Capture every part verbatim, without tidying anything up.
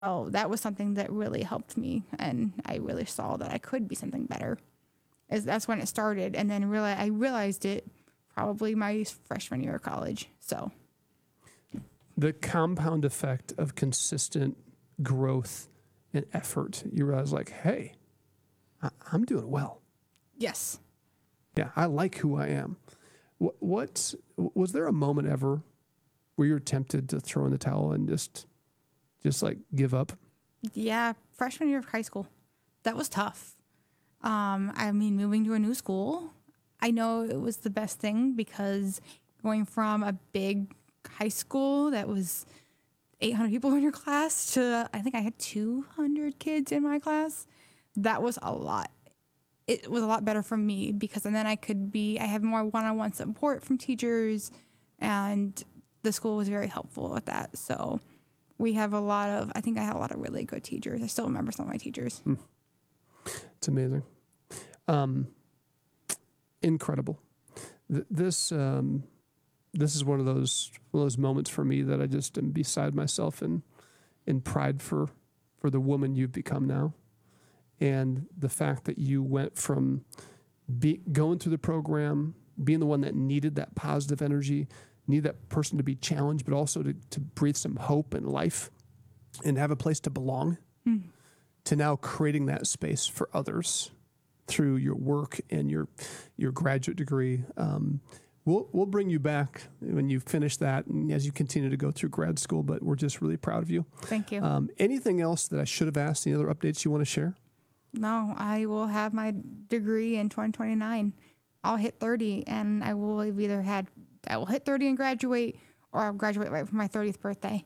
Oh, that was something that really helped me, and I really saw that I could be something better. Is that's when it started, and then reali I realized it probably my freshman year of college. So The compound effect of consistent growth and effort, you realize like, hey, I, I'm doing well. yes, Yeah, I like who I am. What, what was there a moment ever where you were tempted to throw in the towel and just, just like give up? yeah, freshman year of high school, that was tough. Um, I mean, moving to a new school, I know it was the best thing because going from a big high school that was eight hundred people in your class to I think I had two hundred kids in my class, that was a lot. It was a lot better for me because and then I could be, I have more one-on-one support from teachers, and the school was very helpful with that. So we have a lot of, I think I had a lot of really good teachers. I still remember some of my teachers. Mm. It's amazing. Um, incredible. Th- this, um, this is one of those, one of those moments for me that I just am beside myself in, in pride for, for the woman you've become now. And the fact that you went from be, going through the program, being the one that needed that positive energy, need that person to be challenged, but also to, to breathe some hope and life and have a place to belong, mm. to now creating that space for others through your work and your your graduate degree. Um, we'll we'll bring you back when you finish that and as you continue to go through grad school, but we're just really proud of you. Thank you. Um, anything else that I should have asked? Any other updates you want to share? No, I will have my degree in twenty twenty-nine. I'll hit thirty, and I will have either had, I will hit thirty and graduate, or I'll graduate right for my thirtieth birthday.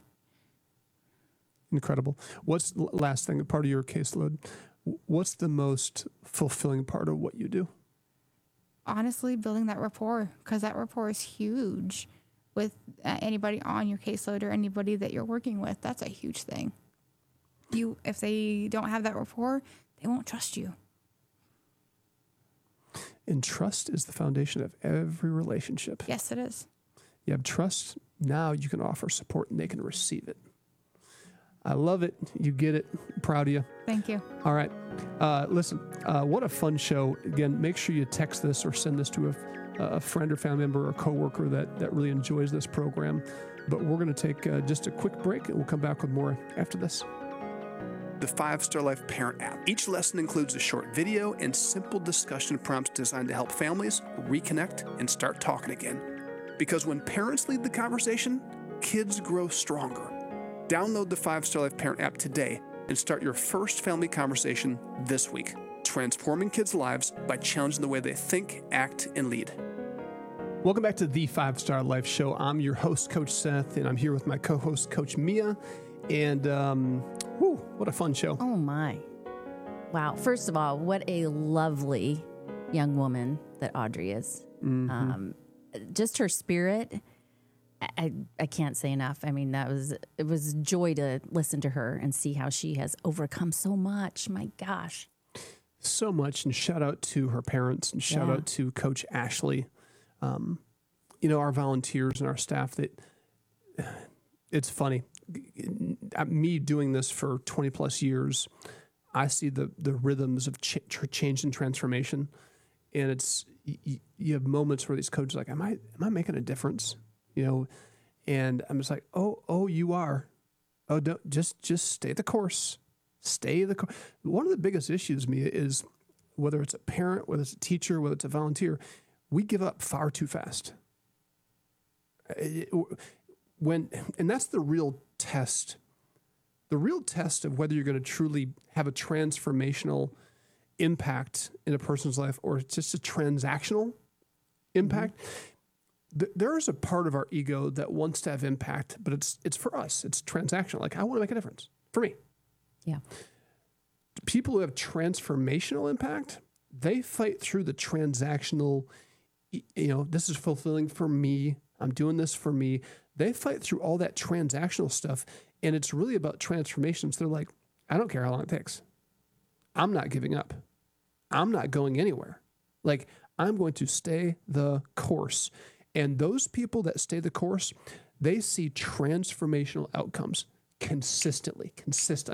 Incredible. What's the last thing, part of your caseload, what's the most fulfilling part of what you do? Honestly, building that rapport, because that rapport is huge with uh, anybody on your caseload or anybody that you're working with. That's a huge thing. You, if they don't have that rapport, they won't trust you. And trust is the foundation of every relationship. Yes, it is. You have trust, now you can offer support and they can receive it. I love it. You get it. I'm proud of you. Thank you. All right. Uh, listen, uh, what a fun show. Again, make sure you text this or send this to a, a friend or family member or coworker that, that really enjoys this program. But we're going to take uh, just a quick break and we'll come back with more after this. The Five Star Life Parent app. Each lesson includes a short video and simple discussion prompts designed to help families reconnect and start talking again. Because when parents lead the conversation, kids grow stronger. Download the Five Star Life Parent app today and start your first family conversation this week, transforming kids' lives by challenging the way they think, act, and lead. Welcome back to the Five Star Life Show. I'm your host, Coach Seth, and I'm here with my co-host, Coach Mia. And um, whew, what a fun show. Oh, my. Wow. First of all, what a lovely young woman that Audrey is. Mm-hmm. Um, just her spirit, I, I can't say enough. I mean, that was it was joy to listen to her and see how she has overcome so much. My gosh. So much. And shout out to her parents and shout yeah. out to Coach Ashley. Um, you know, our volunteers and our staff, that it's funny. Me doing this for twenty plus years, I see the the rhythms of ch- change and transformation. And it's, you, you have moments where these coaches are like, am I, am I making a difference? You know, and I'm just like, oh, oh, you are. Oh, don't just, just stay the course. Stay the course. One of the biggest issues, Mia, is whether it's a parent, whether it's a teacher, whether it's a volunteer, we give up far too fast. It, when, and that's the real test. The real test of whether you're going to truly have a transformational impact in a person's life or just a transactional impact. Mm-hmm. Th- there is a part of our ego that wants to have impact, but it's it's for us. It's transactional. Like, I want to make a difference for me. Yeah. People who have transformational impact, they fight through the transactional, you know, this is fulfilling for me. I'm doing this for me. They fight through all that transactional stuff, and it's really about transformations. They're like, I don't care how long it takes. I'm not giving up. I'm not going anywhere. Like, I'm going to stay the course. And those people that stay the course, they see transformational outcomes. consistently, consistent.